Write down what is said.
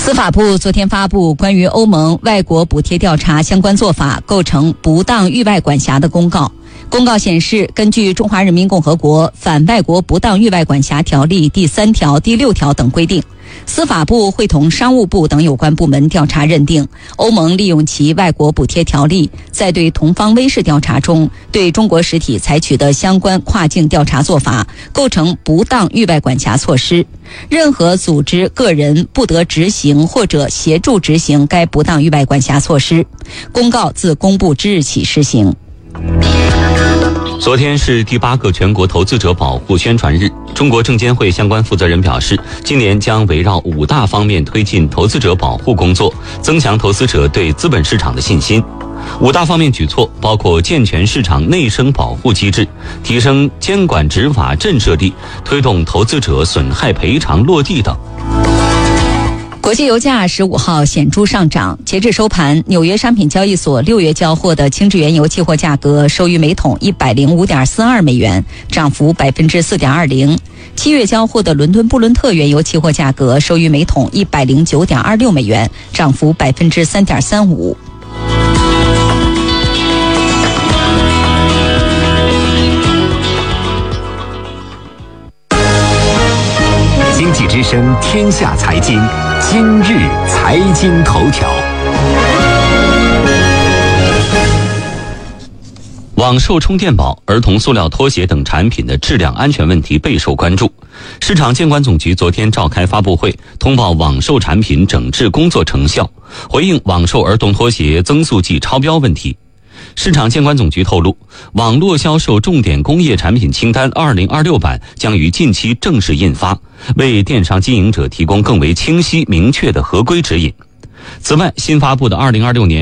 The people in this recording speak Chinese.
司法部昨天发布关于欧盟外国补贴调查相关做法构成不当域外管辖的公告。公告显示，根据《中华人民共和国反外国不当域外管辖条例》第3条、第6条等规定，司法部会同商务部等有关部门调查认定，欧盟利用其外国补贴条例，在对同方威视调查中对中国实体采取的相关跨境调查做法构成不当域外管辖措施，任何组织、个人不得执行或者协助执行该不当域外管辖措施。公告自公布之日起施行。 昨天是第8个全国投资者保护宣传日，中国证监会相关负责人表示，今年将围绕5大方面推进投资者保护工作，增强投资者对资本市场的信心。5大方面举措包括健全市场内生保护机制，提升监管执法震慑力，推动投资者损害赔偿落地等。 国际油价15号显著上涨，截至收盘，纽约商品交易所6月交货的轻质原油期货价格收于每桶105.42美元，涨幅4.20%。7月交货的伦敦布伦特原油期货价格收于每桶109.26美元，涨幅3.35%。 经济之声天下财经，今日财经头条。 网售充电宝、儿童塑料拖鞋等产品的质量安全问题备受关注。市场监管总局昨天召开发布会，通报网售产品整治工作成效，回应网售儿童拖鞋增速计超标问题。市场监管总局透露，网络销售重点工业产品清单2026版将于近期正式印发，为电商经营者提供更为清晰明确的合规指引。此外，新发布的2026年